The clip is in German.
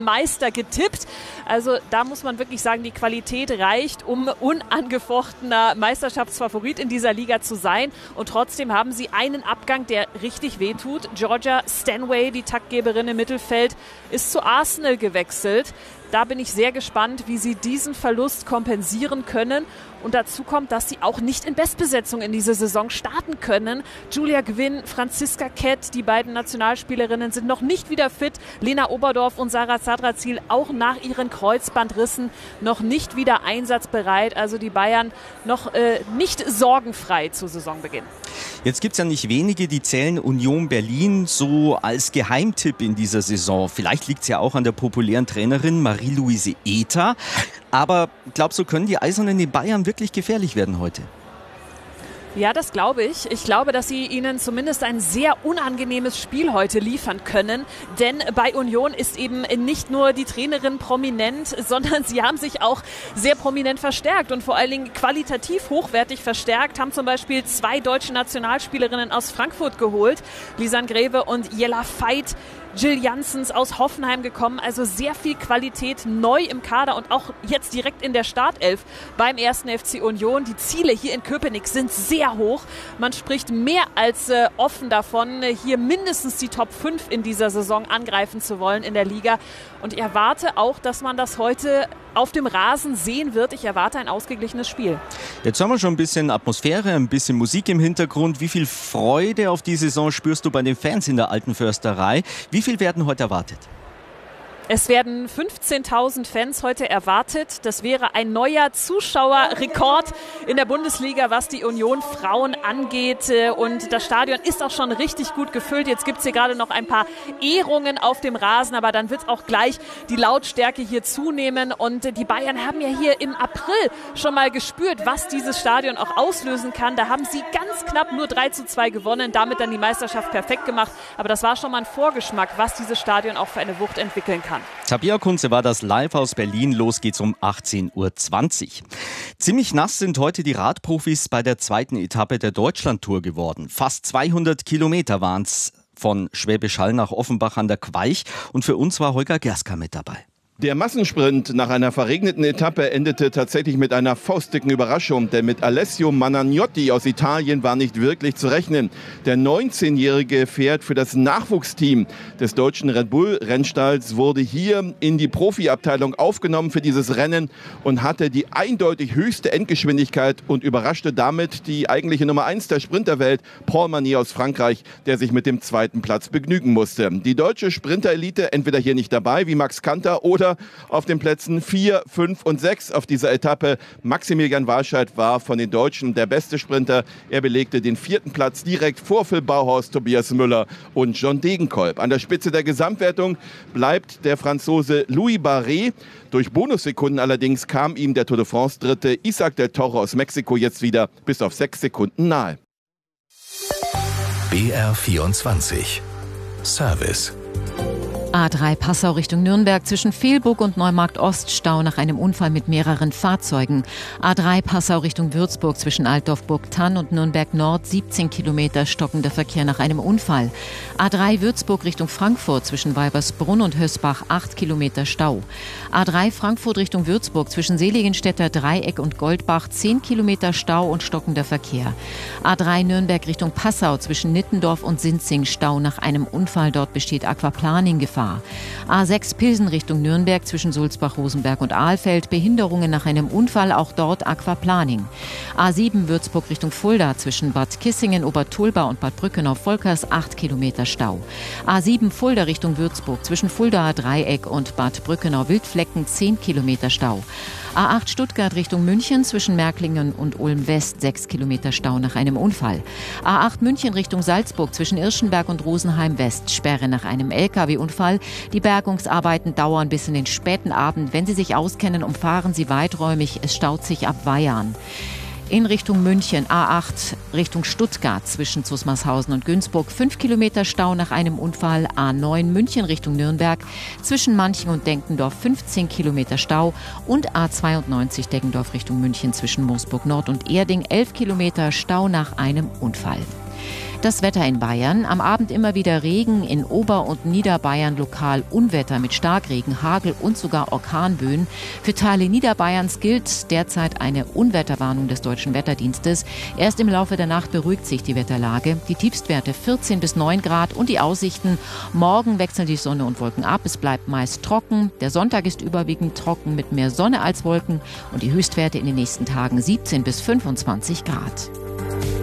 Meister getippt. Also da muss man wirklich sagen, die Qualität reicht, um unangefochtener Meisterschaftsfavorit in dieser Liga zu sein. Und trotzdem haben sie einen Abgang, der richtig wehtut. Georgia Stanway, die Taktgeberin im Mittelfeld, ist zu Arsenal gewechselt. Da bin ich sehr gespannt, wie sie diesen Verlust kompensieren können. Und dazu kommt, dass sie auch nicht in Bestbesetzung in diese Saison starten können. Julia Gwynn, Franziska Kett, die beiden Nationalspielerinnen sind noch nicht wieder fit. Lena Oberdorf und Sarah Zadrazil auch nach ihren Kreuzbandrissen noch nicht wieder einsatzbereit. Also die Bayern noch nicht sorgenfrei zu Saisonbeginn. Jetzt gibt es ja nicht wenige, die zählen Union Berlin so als Geheimtipp in dieser Saison. Vielleicht liegt es ja auch an der populären Trainerin Marie-Louise Ether. Aber glaubst du, können die Eisernen den Bayern wirklich gefährlich werden heute? Ja, das glaube ich. Ich glaube, dass sie ihnen zumindest ein sehr unangenehmes Spiel heute liefern können. Denn bei Union ist eben nicht nur die Trainerin prominent, sondern sie haben sich auch sehr prominent verstärkt und vor allen Dingen qualitativ hochwertig verstärkt. Haben zum Beispiel 2 deutsche Nationalspielerinnen aus Frankfurt geholt. Lisanne Greve und Jella Veit. Jill Janssens aus Hoffenheim gekommen, also sehr viel Qualität neu im Kader und auch jetzt direkt in der Startelf beim 1. FC Union. Die Ziele hier in Köpenick sind sehr hoch. Man spricht mehr als offen davon, hier mindestens die Top 5 in dieser Saison angreifen zu wollen in der Liga. Und ich erwarte auch, dass man das heute auf dem Rasen sehen wird. Ich erwarte ein ausgeglichenes Spiel. Jetzt haben wir schon ein bisschen Atmosphäre, ein bisschen Musik im Hintergrund. Wie viel Freude auf die Saison spürst du bei den Fans in der Alten Försterei? Wie viel werden heute erwartet? Es werden 15.000 Fans heute erwartet. Das wäre ein neuer Zuschauerrekord in der Bundesliga, was die Union Frauen angeht. Und das Stadion ist auch schon richtig gut gefüllt. Jetzt gibt es hier gerade noch ein paar Ehrungen auf dem Rasen, aber dann wird auch gleich die Lautstärke hier zunehmen. Und die Bayern haben ja hier im April schon mal gespürt, was dieses Stadion auch auslösen kann. Da haben sie ganz knapp nur 3:2 gewonnen, damit dann die Meisterschaft perfekt gemacht. Aber das war schon mal ein Vorgeschmack, was dieses Stadion auch für eine Wucht entwickeln kann. Tabea Kunze war das live aus Berlin. Los geht's um 18:20 Uhr. Ziemlich nass sind heute die Radprofis bei der 2. Etappe der Deutschlandtour geworden. Fast 200 Kilometer waren's von Schwäbisch Hall nach Offenbach an der Queich. Und für uns war Holger Gerska mit dabei. Der Massensprint nach einer verregneten Etappe endete tatsächlich mit einer faustdicken Überraschung, denn mit Alessio Managnotti aus Italien war nicht wirklich zu rechnen. Der 19-Jährige fährt für das Nachwuchsteam des deutschen Red Bull-Rennstalls, wurde hier in die Profiabteilung aufgenommen für dieses Rennen und hatte die eindeutig höchste Endgeschwindigkeit und überraschte damit die eigentliche Nummer 1 der Sprinterwelt, Paul Manier aus Frankreich, der sich mit dem 2. Platz begnügen musste. Die deutsche Sprinterelite entweder hier nicht dabei, wie Max Kanter, oder auf den Plätzen 4, 5 und 6 auf dieser Etappe. Maximilian Walscheid war von den Deutschen der beste Sprinter. Er belegte den 4. Platz direkt vor Phil Bauhaus, Tobias Müller und John Degenkolb. An der Spitze der Gesamtwertung bleibt der Franzose Louis Barret. Durch Bonussekunden allerdings kam ihm der Tour de France-Dritte Isaac del Toro aus Mexiko jetzt wieder bis auf 6 Sekunden nahe. BR24 Service. A3 Passau Richtung Nürnberg zwischen Fehlburg und Neumarkt Ost Stau nach einem Unfall mit mehreren Fahrzeugen. A3 Passau Richtung Würzburg zwischen Altdorf-Burgthann und Nürnberg Nord 17 Kilometer stockender Verkehr nach einem Unfall. A3 Würzburg Richtung Frankfurt zwischen Weibersbrunn und Hösbach 8 Kilometer Stau. A3 Frankfurt Richtung Würzburg zwischen Seligenstädter Dreieck und Goldbach 10 Kilometer Stau und stockender Verkehr. A3 Nürnberg Richtung Passau zwischen Nittendorf und Sinzing Stau nach einem Unfall. Dort besteht Aquaplaning-Gefahr. A6 Pilsen Richtung Nürnberg zwischen Sulzbach, Rosenberg und Ahlfeld. Behinderungen nach einem Unfall, auch dort Aquaplaning. A7 Würzburg Richtung Fulda zwischen Bad Kissingen, Obertulba und Bad Brückenau-Volkers 8 Kilometer Stau. A7 Fulda Richtung Würzburg zwischen Fuldaer Dreieck und Bad Brückenau-Wildflecken 10 Kilometer Stau. A8 Stuttgart Richtung München zwischen Märklingen und Ulm West 6 Kilometer Stau nach einem Unfall. A8 München Richtung Salzburg zwischen Irschenberg und Rosenheim West Sperre nach einem LKW-Unfall. Die Bergungsarbeiten dauern bis in den späten Abend. Wenn Sie sich auskennen, umfahren Sie weiträumig. Es staut sich ab Weyarn. In Richtung München, A8 Richtung Stuttgart zwischen Zusmarshausen und Günzburg 5 Kilometer Stau nach einem Unfall. A9 München Richtung Nürnberg zwischen Manching und Denkendorf 15 Kilometer Stau. Und A92 Deggendorf Richtung München zwischen Moosburg Nord und Erding 11 Kilometer Stau nach einem Unfall. Das Wetter in Bayern. Am Abend immer wieder Regen, in Ober- und Niederbayern lokal Unwetter mit Starkregen, Hagel und sogar Orkanböen. Für Teile Niederbayerns gilt derzeit eine Unwetterwarnung des Deutschen Wetterdienstes. Erst im Laufe der Nacht beruhigt sich die Wetterlage. Die Tiefstwerte 14 bis 9 Grad und die Aussichten. Morgen wechseln die Sonne und Wolken ab. Es bleibt meist trocken. Der Sonntag ist überwiegend trocken mit mehr Sonne als Wolken und die Höchstwerte in den nächsten Tagen 17 bis 25 Grad.